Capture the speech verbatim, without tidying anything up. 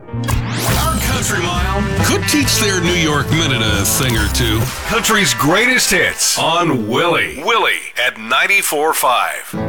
Our Country Mile could teach their New York Minute a thing or two. Country's greatest hits on Willie. Willie at ninety-four point five.